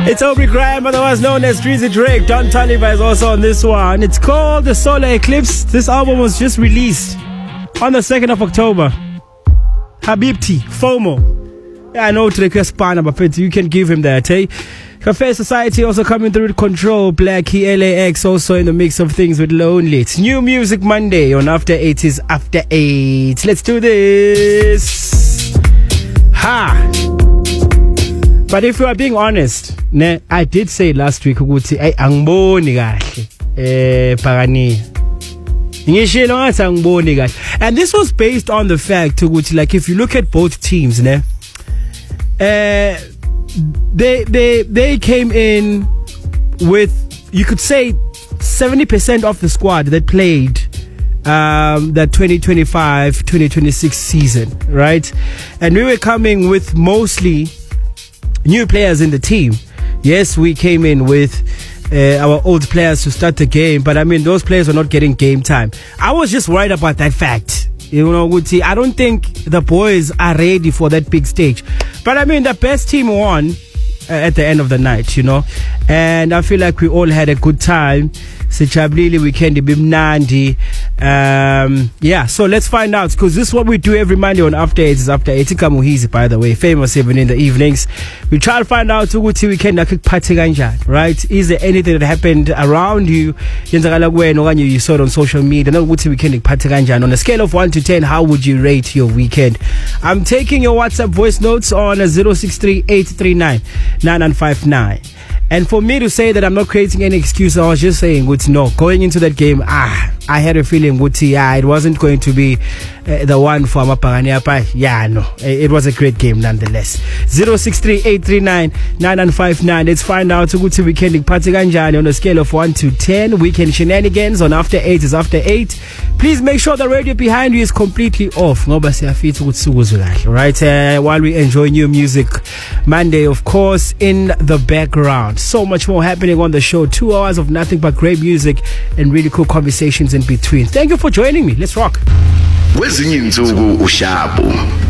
It's Aubrey Graham, otherwise known as Drizzy Drake. Don Toliver is also on this one. It's called The Solar Eclipse. This album was just released on the 2nd of October. Habibti, FOMO. Yeah, I know to request Pana, but you can give him that, eh? Cafe Society also coming through with Control, Blackie, LAX also in the mix of things with Lonely. It's New Music Monday on After 8 is After 8. Let's do this. Ha! But if you are being honest, ne, I did say last week ukuthi ay angiboni kahle Pagani. Ngishilo ngathi angiboni kahle. And this was based on the fact ukuthi like if you look at both teams, ne, they came in with, you could say, 70% of the squad that played that 2025-2026 season, right? And we were coming with mostly new players in the team. Yes, we came in with our old players to start the game, but I mean, those players are not getting game time. I was just worried about that fact. You know, Guti, I don't think the boys are ready for that big stage. But I mean, the best team won at the end of the night, you know. And I feel like we all had a good time. Sichabili weekend bimnandi. Yeah, so let's find out, because this is what we do every Monday on After 8 is After 8. Muhizi, by the way, famous even in the evenings. We try to find out ukuthi weekend party kanjani, right? Is there anything that happened around you? You saw it on social media. Not ukuthi weekend party kanjani. On a scale of 1 to 10, how would you rate your weekend? I'm taking your WhatsApp voice notes on 063-839-9959. And for me to say that I'm not creating any excuse, I was just saying, no, going into that game, I had a feeling, it wasn't going to be the one for Mapagani. Yeah, no, it was a great game nonetheless. 063-839-9959. Let's find out Guti weekend party kanjani on a scale of 1 to 10. Weekend shenanigans on After 8 is After 8. Please make sure the radio behind you is completely off. Right? While we enjoy New Music Monday, of course, in the background. So much more happening on the show. 2 hours of nothing but great music and really cool conversations in between. Thank you for joining me. Let's rock. Kwezinye insuku ushabu